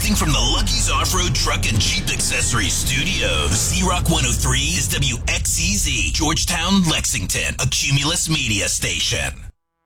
Broadcasting from the Lucky's Off-Road Truck and Jeep Accessories Studios. Z-Rock 103 is WXEZ, Georgetown, Lexington, a Cumulus media station.